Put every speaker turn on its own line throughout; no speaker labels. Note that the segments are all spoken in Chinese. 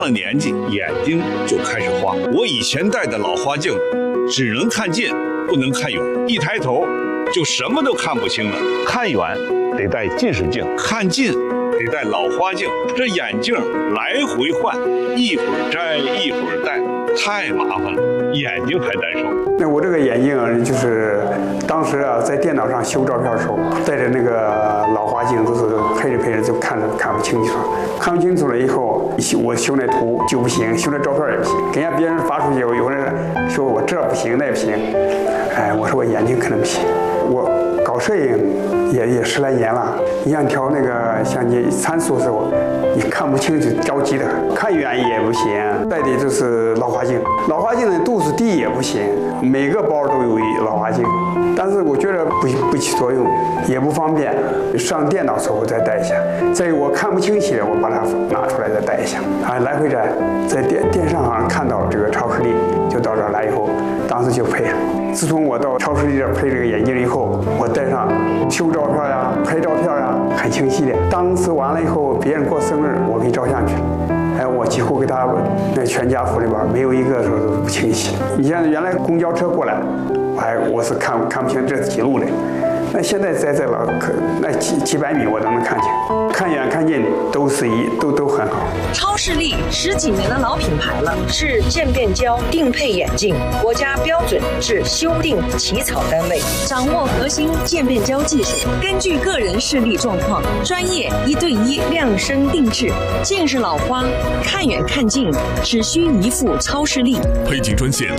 了年纪，眼睛就开始花。我以前戴的老花镜，只能看近，不能看远，一抬头就什么都看不清了。看远得戴近视镜，看近得戴老花镜，这眼镜来回换，一会儿摘一会儿戴，太麻烦了，眼睛还难受。
那我这个眼镜就是当时在电脑上修照片的时候，带着那个老花镜，都是配着就看不清楚，看不清楚了以后，我修那图就不行，修那照片也不行，给人家别人发出去，有人说我这不行那不行，我说我眼睛可能不行，我搞摄影也10来年了，你像调那个相机参数的时候，你看不清就着急的，看远也不行，戴的就是老花镜，老花镜的度数低也不行，每个包都有老花镜，但是我觉得不起作用，也不方便，上电脑时候再戴一下，再有我看不清晰的，我把它拿出来再戴一下，来回摘，在电视上看到了这个超视力，就到这儿来以后，当时就配了。自从我到超视力这儿配这个眼镜以后，我戴上修照片呀、拍照片呀，很清晰的。当时完了以后，别人过生日，我给照相去了。我几乎给他那全家福里边没有一个说不清晰。你像原来公交车过来，我是看不清这几路的。那现在在老那几百米我都能看清，看远看近都很好。
超视力10几年的老品牌了，是渐变焦定配眼镜，国家标准制修订起草单位，掌握核心渐变焦技术，根据个人视力状况，专业1对1量身定制。近视老花看远看近，只需一副超视力。
配镜专线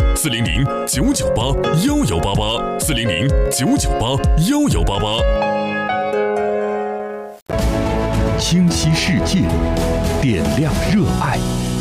400-998-1188，400-998-1188。清晰世界，点亮热爱。